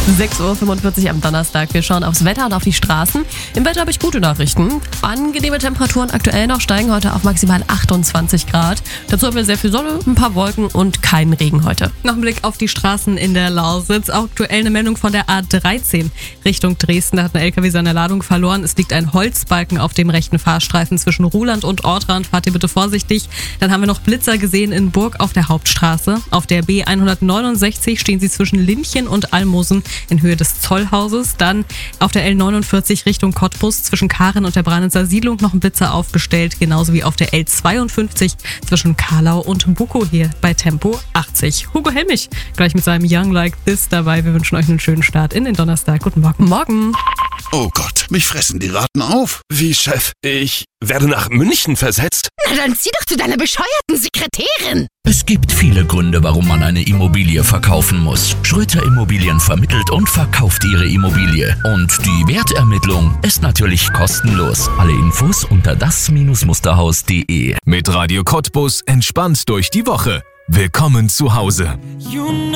6:45 Uhr am Donnerstag. Wir schauen aufs Wetter und auf die Straßen. Im Wetter habe ich gute Nachrichten. Angenehme Temperaturen aktuell noch, steigen heute auf maximal 28 Grad. Dazu haben wir sehr viel Sonne, ein paar Wolken und keinen Regen heute. Noch ein Blick auf die Straßen in der Lausitz. Aktuell eine Meldung von der A13 Richtung Dresden. Da hat ein LKW seine Ladung verloren. Es liegt ein Holzbalken auf dem rechten Fahrstreifen zwischen Ruhland und Ortrand. Fahrt ihr bitte vorsichtig. Dann haben wir noch Blitzer gesehen in Burg auf der Hauptstraße. Auf der B169 stehen sie zwischen Linchen und Almosen in Höhe des Zollhauses. Dann auf der L49 Richtung Cottbus zwischen Karen und der Branitzer Siedlung noch ein Blitzer aufgestellt. Genauso wie auf der L52 zwischen Karlau und Bukow hier bei Tempo 80. Hugo Helmich gleich mit seinem Young Like This dabei. Wir wünschen euch einen schönen Start in den Donnerstag. Guten Morgen. Morgen. Oh Gott, mich fressen die Ratten auf. Wie, Chef? Ich werde nach München versetzt? Na dann zieh doch zu deiner bescheuerten Sekretärin. Es gibt viele Gründe, warum man eine Immobilie verkaufen muss. Schröter Immobilien vermittelt und verkauft ihre Immobilie. Und die Wertermittlung ist natürlich kostenlos. Alle Infos unter das-musterhaus.de. Mit Radio Cottbus entspannt durch die Woche. Willkommen zu Hause.